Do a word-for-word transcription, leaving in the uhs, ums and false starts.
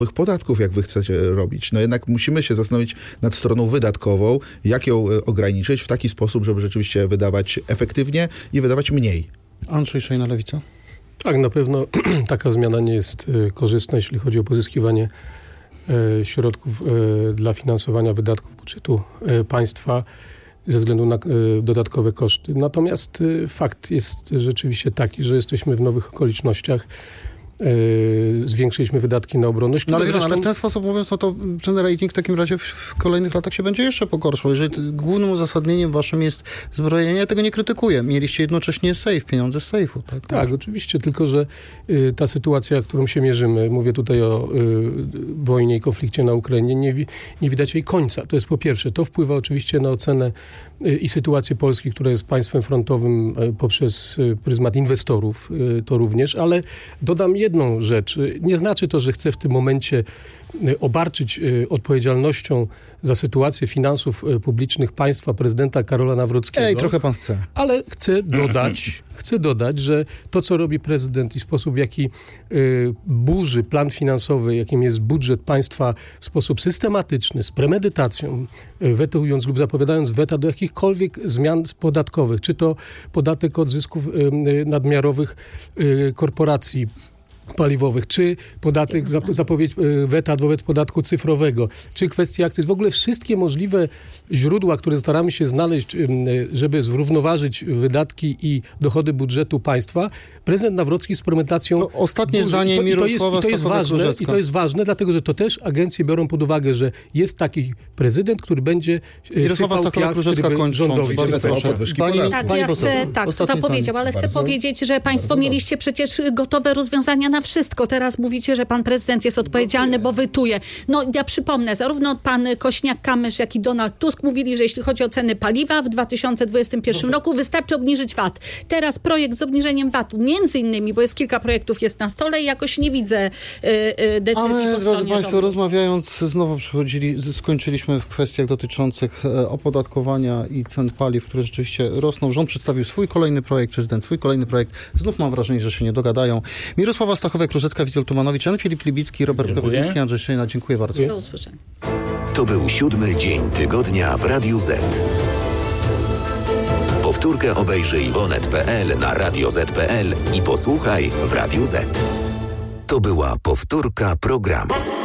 podatków, jak wy chcecie robić. No jednak musimy się zastanowić nad stroną wydatkową, jak ją ograniczyć w taki sposób, żeby rzeczywiście wydawać efektywnie i wydawać mniej. Andrzej Szejna, Lewica. Tak, na pewno taka zmiana nie jest y, korzystna, jeśli chodzi o pozyskiwanie y, środków y, dla finansowania wydatków budżetu y, państwa ze względu na y, dodatkowe koszty. Natomiast y, fakt jest rzeczywiście taki, że jesteśmy w nowych okolicznościach. Yy, zwiększyliśmy wydatki na obronność. No ale, zresztą... ale w ten sposób mówiąc, no to ten rating w takim razie w, w kolejnych latach się będzie jeszcze pogorszał. Jeżeli t- głównym uzasadnieniem waszym jest zbrojenie, ja tego nie krytykuję. Mieliście jednocześnie safe, pieniądze z sejfu. Tak, tak no. Oczywiście, tylko że y, ta sytuacja, którą się mierzymy, mówię tutaj o y, wojnie i konflikcie na Ukrainie, nie, wi- nie widać jej końca. To jest po pierwsze. To wpływa oczywiście na ocenę y, i sytuację Polski, która jest państwem frontowym y, poprzez y, pryzmat inwestorów, y, to również, ale dodam jedno jedną rzecz. Nie znaczy to, że chcę w tym momencie obarczyć odpowiedzialnością za sytuację finansów publicznych państwa prezydenta Karola Nawrockiego. Ej, trochę pan chce. Ale chcę dodać, chcę dodać, że to, co robi prezydent i sposób, w jaki y, burzy plan finansowy, jakim jest budżet państwa w sposób systematyczny, z premedytacją, y, wetując lub zapowiadając weta do jakichkolwiek zmian podatkowych, czy to podatek od zysków y, y, nadmiarowych y, korporacji paliwowych, czy podatek, zapowiedź weta wobec podatku cyfrowego, czy kwestia akcyz. W ogóle wszystkie możliwe źródła, które staramy się znaleźć, żeby zrównoważyć wydatki i dochody budżetu państwa, prezydent Nawrocki z premedytacją... To ostatnie burzy. zdanie to, Mirosława i to jest, i to jest ważne, I to jest ważne, dlatego, że to też agencje biorą pod uwagę, że jest taki prezydent, który będzie Mirosława Stachowa-Różecka rządowi. Tak, ja chcę, tak, zapowiedział, ale chcę powiedzieć, że państwo mieliście przecież gotowe rozwiązania na wszystko. Teraz mówicie, że pan prezydent jest odpowiedzialny, bo wytuje. No ja przypomnę, zarówno pan Kośniak-Kamysz, jak i Donald Tusk mówili, że jeśli chodzi o ceny paliwa w dwa tysiące dwudziestym pierwszym no. roku, wystarczy obniżyć V A T. Teraz projekt z obniżeniem V A T-u, między innymi, bo jest kilka projektów jest na stole i jakoś nie widzę y, y, decyzji po stronie drodzy państwo, rządu. rozmawiając, znowu przechodzili, skończyliśmy w kwestiach dotyczących opodatkowania i cen paliw, które rzeczywiście rosną. Rząd przedstawił swój kolejny projekt, prezydent swój kolejny projekt. Znów mam wrażenie, że się nie dogadają. Mirosława Stachowiak-Różecka, Witold Tumanowicz, Jan Filip Libicki, Robert Kołodziejski, Andrzej Szejna. Dziękuję bardzo. Do usłyszenia. To był siódmy dzień tygodnia w Radiu Z. Powtórkę obejrzyj w onet kropka pe el, na radio zet kropka pe el i posłuchaj w Radiu Z. To była powtórka programu.